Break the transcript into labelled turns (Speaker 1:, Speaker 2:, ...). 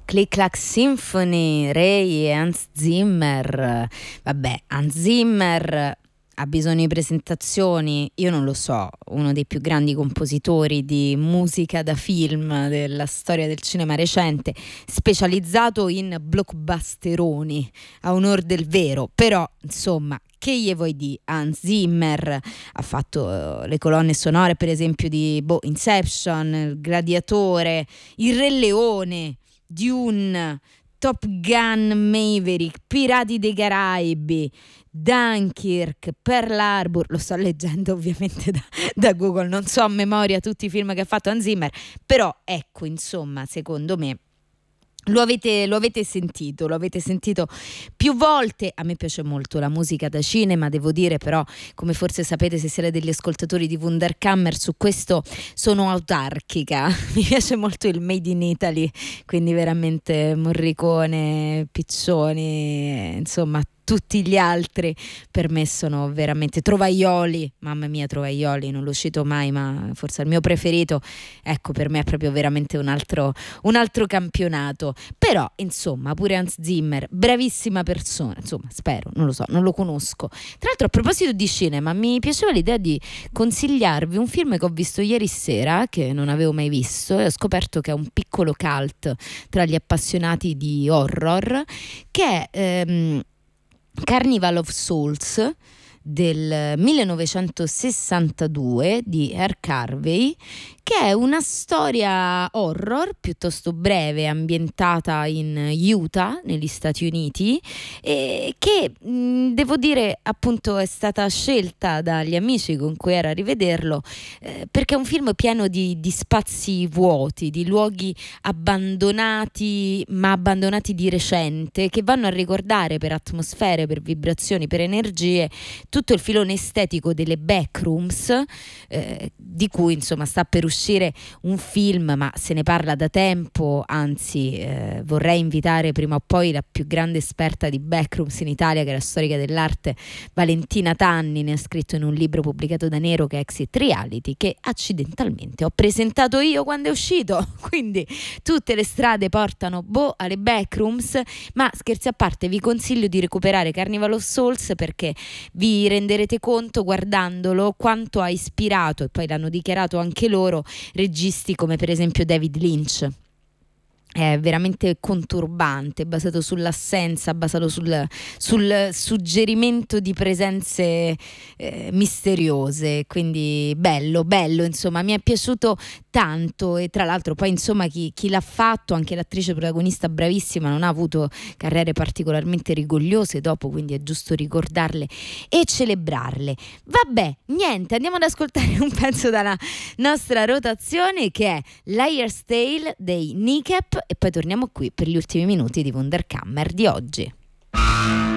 Speaker 1: Click Clack Symphony, Ray e Hans Zimmer. Vabbè, Hans Zimmer ha bisogno di presentazioni, io non lo so, uno dei più grandi compositori di musica da film della storia del cinema recente, specializzato in blockbusteroni, a onor del vero, però insomma, che gli vuoi di Hans Zimmer ha fatto le colonne sonore per esempio di Inception, Il Gladiatore, Il Re Leone, Dune, Top Gun Maverick, Pirati dei Caraibi, Dunkirk, Pearl Harbor. Lo sto leggendo ovviamente da Google, non so a memoria tutti i film che ha fatto Hans Zimmer, però ecco, insomma, secondo me lo avete sentito più volte. A me piace molto la musica da cinema, devo dire, però come forse sapete se siete degli ascoltatori di Wunderkammer, su questo sono autarchica. Mi piace molto il Made in Italy, quindi veramente Morricone, Piccioni, insomma tutti gli altri per me sono veramente Trovaioli, mamma mia, Trovaioli non lo cito mai, ma forse è il mio preferito. Ecco, per me è proprio veramente un altro campionato. Però insomma pure Hans Zimmer, bravissima persona, insomma spero, non lo so, non lo conosco. Tra l'altro, a proposito di cinema, mi piaceva l'idea di consigliarvi un film che ho visto ieri sera, che non avevo mai visto, e ho scoperto che è un piccolo cult tra gli appassionati di horror, che è Carnival of Souls del 1962 di Herc Harvey, che è una storia horror piuttosto breve, ambientata in Utah, negli Stati Uniti, e che devo dire appunto è stata scelta dagli amici con cui era a rivederlo, perché è un film pieno di spazi vuoti, di luoghi abbandonati, ma abbandonati di recente, che vanno a ricordare per atmosfere, per vibrazioni, per energie tutto il filone estetico delle backrooms, di cui insomma sta per uscire un film, ma se ne parla da tempo. Anzi, vorrei invitare prima o poi la più grande esperta di backrooms in Italia, che è la storica dell'arte Valentina Tanni, ne ha scritto in un libro pubblicato da Nero, che è Exit Reality, che accidentalmente ho presentato io quando è uscito. Quindi tutte le strade portano alle backrooms, ma scherzi a parte, vi consiglio di recuperare Carnival of Souls, perché vi renderete conto guardandolo quanto ha ispirato, e poi l'hanno dichiarato anche loro, registi come per esempio David Lynch. È veramente conturbante, basato sull'assenza, basato sul suggerimento di presenze misteriose, quindi bello, insomma mi è piaciuto tanto. E tra l'altro poi insomma chi l'ha fatto, anche l'attrice protagonista bravissima, non ha avuto carriere particolarmente rigogliose dopo, quindi è giusto ricordarle e celebrarle. Vabbè, niente, andiamo ad ascoltare un pezzo dalla nostra rotazione, che è Liar's Tale dei Kneecap, e poi torniamo qui per gli ultimi minuti di Wunderkammer di oggi.